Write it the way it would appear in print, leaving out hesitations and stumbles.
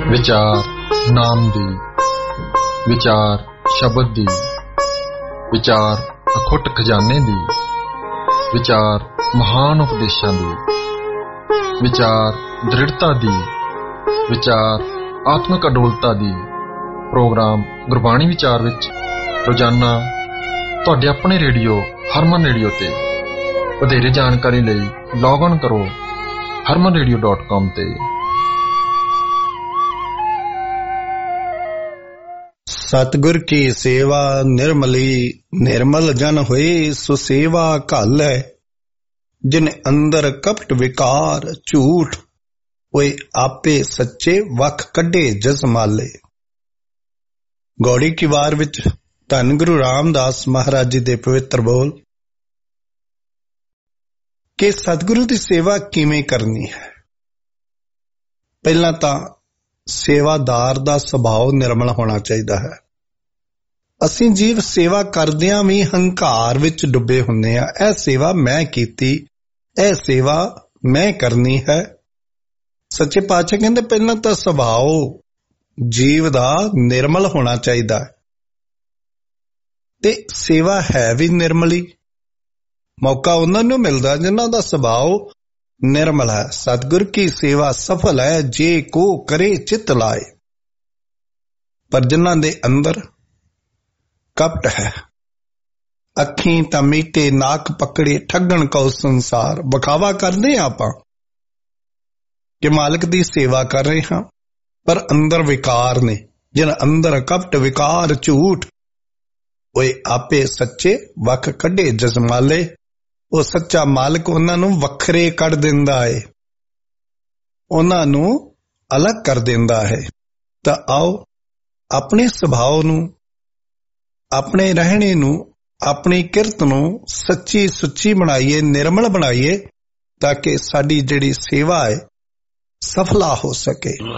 ਵਿਚਾਰ ਨਾਮ ਦੀ, ਵਿਚਾਰ ਸ਼ਬਦ ਦੀ, ਵਿਚਾਰ ਅਖੁੱਟ ਖਜ਼ਾਨੇ ਦੀ, ਵਿਚਾਰ ਮਹਾਨ ਉਪਦੇਸ਼ਾਂ ਦੀ, ਵਿਚਾਰ ਦ੍ਰਿੜਤਾ ਦੀ, ਵਿਚਾਰ ਆਤਮਿਕ ਅਡੋਲਤਾ ਦੀ। ਪ੍ਰੋਗਰਾਮ ਗੁਰਬਾਣੀ ਵਿਚਾਰ ਵਿੱਚ ਰੋਜ਼ਾਨਾ ਤੁਹਾਡੇ ਆਪਣੇ ਰੇਡੀਓ ਹਰਮਨ ਰੇਡੀਓ ਤੇ। ਵਧੇਰੇ ਜਾਣਕਾਰੀ ਲਈ ਲੌਗ ਇਨ ਕਰੋ harmanradio.com ਤੇ। ਸਤਿਗੁਰ ਕੀ ਸੇਵਾ ਨਿਰਮਲੀ, ਨਿਰਮਲ ਜਨ ਹੋਏ ਸੋ ਸੇਵਾ ਘਲ ਹੈ। ਜਿਨ ਅੰਦਰ ਕਪਟ ਵਿਕਾਰ ਝੂਠ, ਹੋਏ ਆਪੇ ਸੱਚੇ ਵਖ ਕੱਢੇ ਜਸਮਾਲੇ। ਗੌੜੀ ਕੀ ਵਾਰ ਵਿੱਚ ਧੰਨ ਗੁਰੂ ਰਾਮਦਾਸ ਮਹਾਰਾਜ ਜੀ ਦੇ ਪਵਿੱਤਰ ਬੋਲ ਕਿ ਸਤਿਗੁਰੂ ਦੀ ਸੇਵਾ ਕਿਵੇਂ ਕਰਨੀ ਹੈ। ਪਹਿਲਾਂ ਤਾਂ ਸੇਵਾਦਾਰ ਦਾ ਸੁਭਾਅ ਨਿਰਮਲ ਹੋਣਾ ਚਾਹੀਦਾ ਹੈ। ਅਸੀਂ ਜੀਵ ਸੇਵਾ ਕਰਦਿਆਂ ਵੀ ਹੰਕਾਰ ਵਿੱਚ ਡੁੱਬੇ ਹੁੰਦੇ ਆ। ਇਹ ਸੇਵਾ ਮੈਂ ਕੀਤੀ, ਇਹ ਸੇਵਾ ਮੈਂ ਕਰਨੀ ਹੈ। ਸੱਚੇ ਪਾਤਸ਼ਾਹ ਕਹਿੰਦੇ ਪਹਿਲਾਂ ਤਾਂ ਸੁਭਾਅ ਜੀਵ ਦਾ ਨਿਰਮਲ ਹੋਣਾ ਚਾਹੀਦਾ ਤੇ ਸੇਵਾ ਹੈ ਵੀ ਨਿਰਮਲੀ। ਮੌਕਾ ਉਹਨਾਂ ਨੂੰ ਮਿਲਦਾ ਜਿਨ੍ਹਾਂ ਦਾ ਸੁਭਾਅ ਨਿਰਮਲ ਹੈ। ਸਤਿਗੁਰ ਕੀ ਸੇਵਾ ਸਫਲ ਹੈ ਜੇ ਕੋ ਕਰੇ ਚਿੱਤ ਲਾਏ। ਪਰ ਜਿਨ੍ਹਾਂ ਦੇ ਅੰਦਰ ਕਪਟ ਹੈ, ਅੱਖੀਂ ਤਾਂ ਮੀਟੇ ਨਾਕ ਪਕੜੇ ਠੱਗਣ ਕਉ ਸੰਸਾਰ। ਵਿਖਾਵਾ ਕਰਦੇ ਹਾਂ ਆਪਾਂ ਕਿ ਮਾਲਕ ਦੀ ਸੇਵਾ ਕਰ ਰਹੇ ਹਾਂ, ਪਰ ਅੰਦਰ ਵਿਕਾਰ ਨੇ। ਜਿਨ ਅੰਦਰ ਕਪਟ ਵਿਕਾਰ ਝੂਠ, ਓਏ ਆਪੇ ਸੱਚੇ ਵਖ ਕੱਢੇ ਜਸਮਾਲੇ। ਉਹ ਸੱਚਾ ਮਾਲਕ ਉਹਨਾਂ ਨੂੰ ਵੱਖਰੇ ਕੱਢ ਦਿੰਦਾ ਹੈ, ਉਹਨਾਂ ਨੂੰ ਅਲੱਗ ਕਰ ਦਿੰਦਾ ਹੈ। ਤਾਂ ਆਓ ਆਪਣੇ ਸੁਭਾਅ ਨੂੰ, ਆਪਣੇ ਰਹਿਣੇ ਨੂੰ, ਆਪਣੀ ਕਿਰਤ ਨੂੰ ਸੱਚੀ ਸੁੱਚੀ ਬਣਾਈਏ, ਨਿਰਮਲ ਬਣਾਈਏ, ਤਾਂ ਕਿ ਸਾਡੀ ਜਿਹੜੀ ਸੇਵਾ ਹੈ ਸਫਲਾ ਹੋ ਸਕੇ।